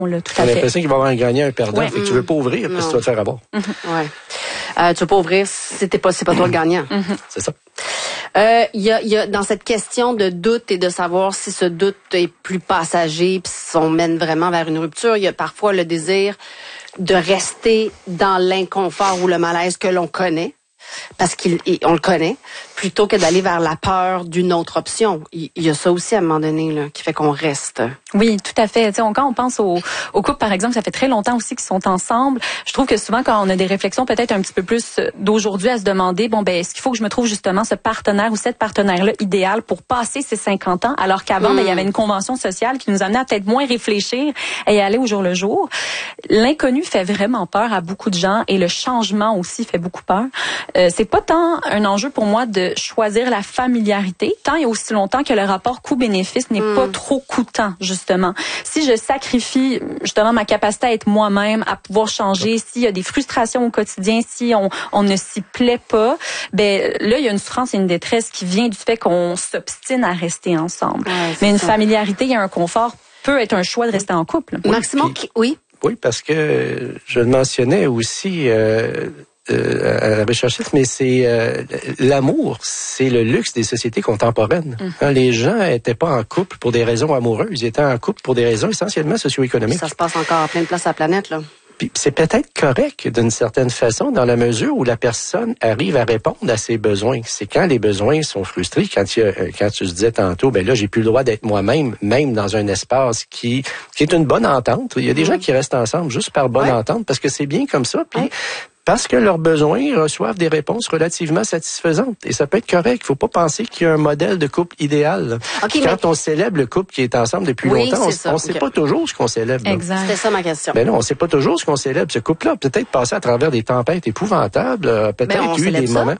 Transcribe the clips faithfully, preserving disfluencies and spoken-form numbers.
Là, tout T'as à fait. l'impression qu'il va y avoir un gagnant, un perdant, Ouais. fait que tu veux pas ouvrir parce que tu vas te faire avoir. Mm-hmm. Ouais. Euh, tu veux pas ouvrir si t'es pas, c'est pas toi le gagnant. Mm-hmm. C'est ça. Euh, il y a, il y a dans cette question de doute et de savoir si ce doute est plus passager, puis si on mène vraiment vers une rupture, il y a parfois le désir de rester dans l'inconfort ou le malaise que l'on connaît, parce qu'on le connaît, plutôt que d'aller vers la peur d'une autre option. Il, il y a ça aussi à un moment donné là, qui fait qu'on reste. Oui, tout à fait. T'sais, on, quand on pense aux, aux couples, par exemple, ça fait très longtemps aussi qu'ils sont ensemble. Je trouve que souvent, quand on a des réflexions peut-être un petit peu plus d'aujourd'hui à se demander, bon, ben, est-ce qu'il faut que je me trouve justement ce partenaire ou cette partenaire-là idéal pour passer ces cinquante ans, alors qu'avant, mmh. ben, il y avait une convention sociale qui nous amenait à peut-être moins réfléchir et aller au jour le jour. L'inconnu fait vraiment peur à beaucoup de gens et le changement aussi fait beaucoup peur. Euh, c'est pas tant un enjeu pour moi de choisir la familiarité, tant et aussi longtemps que le rapport coût-bénéfice n'est mmh. pas trop coûtant, justement. Si je sacrifie justement ma capacité à être moi-même, à pouvoir changer, s'il y a des frustrations au quotidien, si on, on ne s'y plaît pas, ben là, il y a une souffrance et une détresse qui vient du fait qu'on s'obstine à rester ensemble. Ouais, mais une ça. familiarité, il y a un confort, peut être un choix de rester en couple. Oui, Maximum, puis, oui. Oui, parce que je le mentionnais aussi... Euh, Euh, à la recherchiste, mais c'est euh, l'amour, c'est le luxe des sociétés contemporaines. Mm-hmm. Hein, les gens étaient pas en couple pour des raisons amoureuses, ils étaient en couple pour des raisons essentiellement socio-économiques. Ça se passe encore à plein de places à la planète, là. Puis c'est peut-être correct d'une certaine façon dans la mesure où la personne arrive à répondre à ses besoins. C'est quand les besoins sont frustrés, quand il y a, quand tu disais tantôt, ben là j'ai plus le droit d'être moi-même, même dans un espace qui qui est une bonne entente. Il y a des mm-hmm. gens qui restent ensemble juste par bonne ouais. entente parce que c'est bien comme ça. Puis ouais. parce que leurs besoins reçoivent des réponses relativement satisfaisantes. Et ça peut être correct. Il faut pas penser qu'il y a un modèle de couple idéal. Okay, quand mais... on célèbre le couple qui est ensemble depuis oui, longtemps, on ne sait okay. pas toujours ce qu'on célèbre. Exact. C'était ça ma question. Ben non, on sait pas toujours ce qu'on célèbre. Ce couple-là a peut-être passé à travers des tempêtes épouvantables, peut-être ben, eu des ça? moments...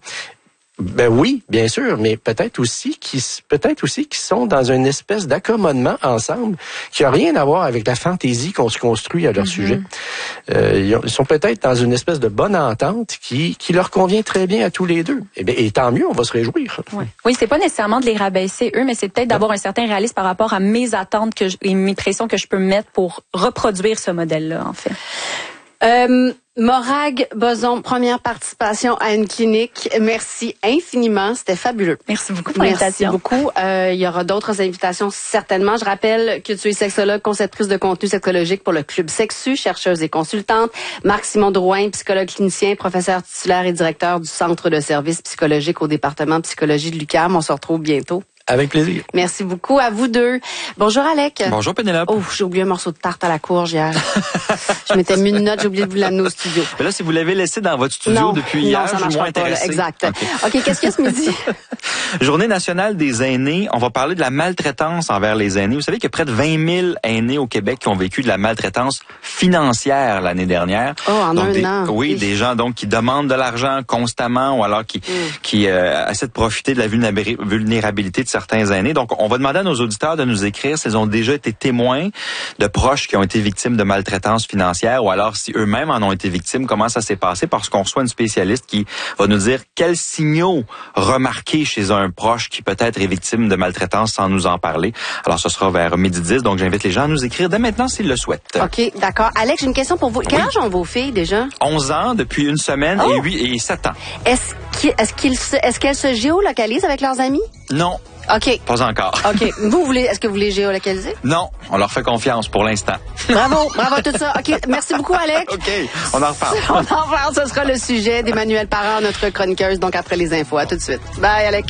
Ben oui, bien sûr, mais peut-être aussi qu'ils peut-être aussi qu'ils sont dans une espèce d'accommodement ensemble qui a rien à voir avec la fantaisie qu'on se construit à leur mm-hmm. sujet. Euh, ils sont peut-être dans une espèce de bonne entente qui qui leur convient très bien à tous les deux. Et bien, et tant mieux, on va se réjouir. Ouais. Oui, c'est pas nécessairement de les rabaisser eux, mais c'est peut-être d'avoir un certain réalisme par rapport à mes attentes que je, et mes pressions que je peux mettre pour reproduire ce modèle-là, en fait. Euh, Morag Boson, première participation à une clinique. Merci infiniment, c'était fabuleux. Merci beaucoup pour l'invitation. Merci beaucoup. Euh, il y aura d'autres invitations certainement. Je rappelle que tu es sexologue, conceptrice de contenu sexologique pour le Club Sexu, chercheuse et consultante. Marc-Simon Drouin, psychologue clinicien, professeur titulaire et directeur du Centre de services psychologiques au département de psychologie de l'U Q A M. On se retrouve bientôt. Avec plaisir. Merci beaucoup à vous deux. Bonjour Alec. Bonjour Pénélope. Oh, j'ai oublié un morceau de tarte à la courge hier. Je m'étais mis une note, j'ai oublié de vous l'amener au studio. Mais là, si vous l'avez laissé dans votre studio non, depuis non, hier, ça je suis moins intéressé. Exact. OK, okay qu'est-ce qu'il y a ce midi? Journée nationale des aînés. On va parler de la maltraitance envers les aînés. Vous savez qu'il y a près de vingt mille aînés au Québec qui ont vécu de la maltraitance financière l'année dernière. Oh, en donc, un des, an. Oui, oui, des gens donc qui demandent de l'argent constamment ou alors qui, mm. qui euh, essaient de profiter de la vulnérabilité de certains aînés. Donc, on va demander à nos auditeurs de nous écrire s'ils ont déjà été témoins de proches qui ont été victimes de maltraitance financière ou alors si eux-mêmes en ont été victimes, comment ça s'est passé, parce qu'on reçoit une spécialiste qui va nous dire quels signaux remarquer chez un proche qui peut-être est victime de maltraitance sans nous en parler. Alors, ce sera vers midi dix, donc j'invite les gens à nous écrire dès maintenant s'ils le souhaitent. OK, d'accord. Alex, j'ai une question pour vous. Quel oui. âge ont vos filles déjà? onze ans depuis une semaine oh. et huit et sept ans. Est-ce qu'ils, est-ce qu'ils se, est-ce qu'elles se géolocalisent avec leurs amis? Non. OK. Pas encore. OK. Vous voulez, est-ce que vous voulez géolocaliser? Non. On leur fait confiance pour l'instant. Bravo. Bravo à tout ça. OK. Merci beaucoup, Alex. OK. On en reparle. On en reparle. Ce sera le sujet d'Emmanuelle Parent, notre chroniqueuse, donc après les infos. À tout de suite. Bye, Alex.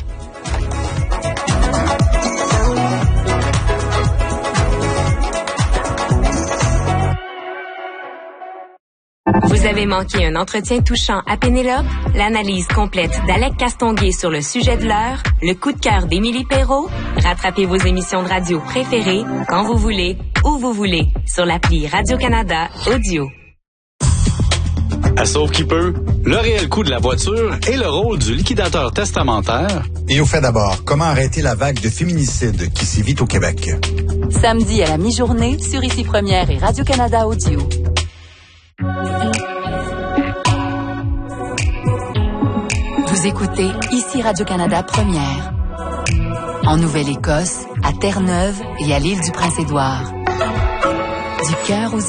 Vous avez manqué un entretien touchant à Pénélope? L'analyse complète d'Alec Castonguay sur le sujet de l'heure? Le coup de cœur d'Émilie Perrault? Rattrapez vos émissions de radio préférées quand vous voulez, où vous voulez, sur l'appli Radio-Canada Audio. À Sauve qui peut, le réel coût de la voiture et le rôle du liquidateur testamentaire. Et au fait d'abord, comment arrêter la vague de féminicides qui sévit au Québec? Samedi à la mi-journée sur Ici Première et Radio-Canada Audio. Vous écoutez Ici Radio-Canada Première. En Nouvelle-Écosse, à Terre-Neuve et à l'île du Prince-Édouard. Du cœur aux